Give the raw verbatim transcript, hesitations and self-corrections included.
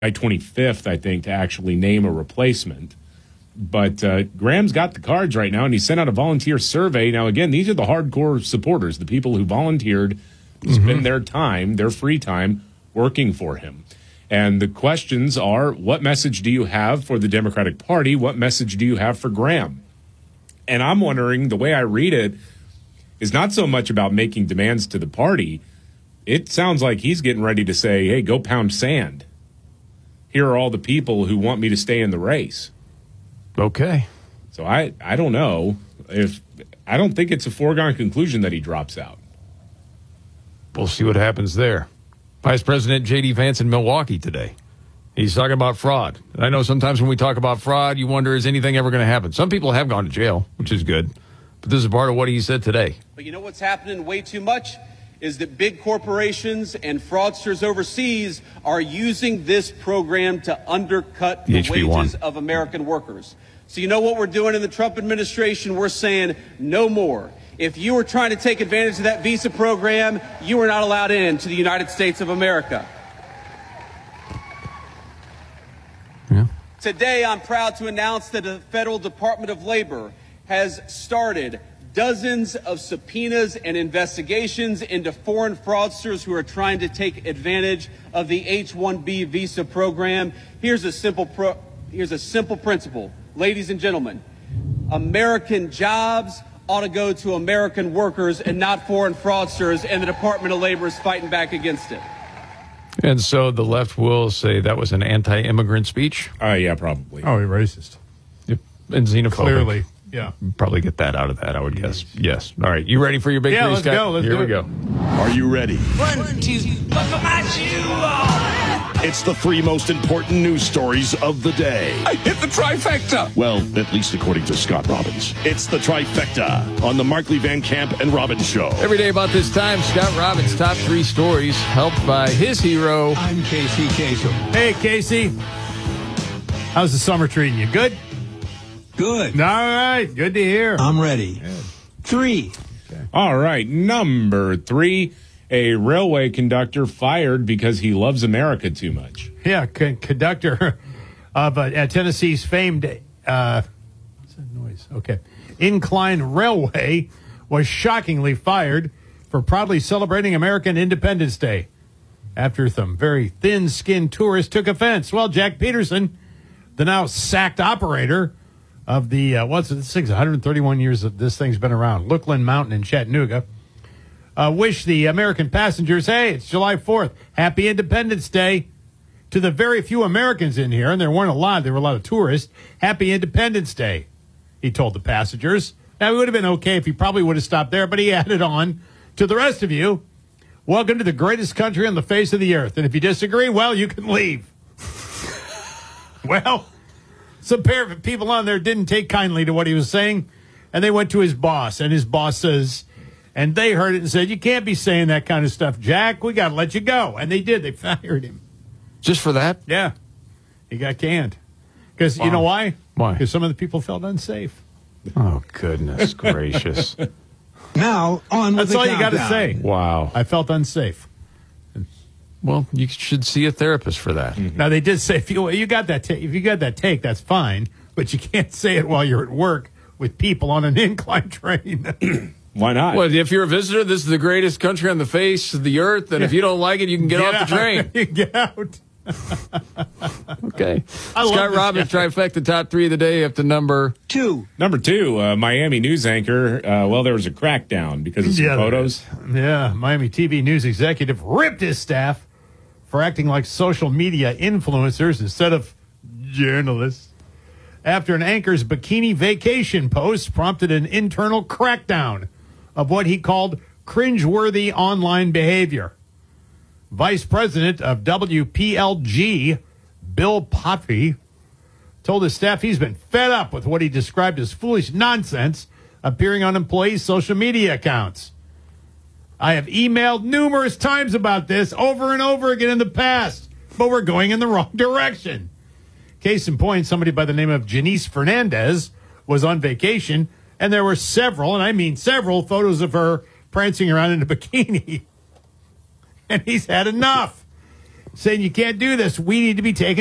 twenty-fifth, I think, to actually name a replacement. But uh, Graham's got the cards right now, and he sent out a volunteer survey. Now, again, these are the hardcore supporters, the people who volunteered to mm-hmm. spend their time, their free time, working for him. And the questions are, what message do you have for the Democratic Party? What message do you have for Graham? And I'm wondering, the way I read it is not so much about making demands to the party. It sounds like he's getting ready to say, hey, go pound sand. Here are all the people who want me to stay in the race. Okay. So I, I don't know. if I don't think it's a foregone conclusion that he drops out. We'll see what happens there. Vice President J D. Vance in Milwaukee today. He's talking about fraud. I know sometimes when we talk about fraud, you wonder, is anything ever going to happen? Some people have gone to jail, which is good. But this is part of what he said today. But you know what's happening way too much? Is that big corporations and fraudsters overseas are using this program to undercut the, the wages of American workers. So you know what we're doing in the Trump administration? We're saying no more. If you were trying to take advantage of that visa program, you are not allowed in to the United States of America. Yeah. Today, I'm proud to announce that the Federal Department of Labor has started dozens of subpoenas and investigations into foreign fraudsters who are trying to take advantage of the H one B visa program. Here's a simple pro- here's a simple principle. Ladies and gentlemen, American jobs ought to go to American workers and not foreign fraudsters, and the Department of Labor is fighting back against it. And so the left will say that was an anti-immigrant speech? Uh, yeah, probably. Oh, racist. Yep. And xenophobic. Clearly. Yeah. Probably get that out of that, I would guess. Yes. All right. You ready for your big yeah, three, let's Scott? go. Let's Here do we it. go. Are you ready? One, two, buckle my shoe. It's the three most important news stories of the day. I hit the trifecta. Well, at least according to Scott Robbins. It's the trifecta on the Markley Van Camp and Robbins Show. Every day about this time, Scott Robbins' top three stories, helped by his hero. I'm Casey Kasem. Hey, Casey. How's the summer treating you? Good? Good. All right. Good to hear. I'm ready. Good. Three. Okay. All right. Number three, a railway conductor fired because he loves America too much. Yeah, con- conductor of uh, Tennessee's famed, uh, what's that noise? Okay. Incline Railway was shockingly fired for proudly celebrating American Independence Day after some very thin-skinned tourists took offense. Well, Jack Peterson, the now sacked operator of the, uh, what's it, this thing's one hundred thirty-one years that this thing's been around, Lookland Mountain in Chattanooga, uh, wish the American passengers, hey, it's July fourth, happy Independence Day. To the very few Americans in here, and there weren't a lot, there were a lot of tourists, happy Independence Day, he told the passengers. Now, it would have been okay if he probably would have stopped there, but he added on, to the rest of you, welcome to the greatest country on the face of the earth. And if you disagree, well, you can leave. Well, some pair of people on there didn't take kindly to what he was saying, and they went to his boss, and his boss says, and they heard it and said, you can't be saying that kind of stuff, Jack. We got to let you go. And they did. They fired him. Just for that? Yeah. He got canned. Because Wow. you know why? Why? Because some of the people felt unsafe. Oh, goodness gracious. Now, on with That's the all you got to countdown. say. Wow. I felt unsafe. Well, you should see a therapist for that. Mm-hmm. Now, they did say, if you, you got that ta- if you got that take, that's fine. But you can't say it while you're at work with people on an incline train. Why not? Well, if you're a visitor, this is the greatest country on the face of the earth, and if you don't like it, you can get, Get off the out. train. You get out. Okay. I love Scott this Robbins, guy. trifecta top three of the day up to number. Two. Number two, uh, Miami news anchor. Uh, well, there was a crackdown because of some Yeah, photos. Yeah, Miami T V news executive ripped his staff for acting like social media influencers instead of journalists. After an anchor's bikini vacation post prompted an internal crackdown of what he called cringeworthy online behavior. Vice President of W P L G, Bill Potvy, told his staff he's been fed up with what he described as foolish nonsense appearing on employees' social media accounts. I have emailed numerous times about this over and over again in the past, but we're going in the wrong direction. Case in point, somebody by the name of Janice Fernandez was on vacation, and there were several, and I mean several, photos of her prancing around in a bikini. And he's had enough. saying you can't do this. We need to be taken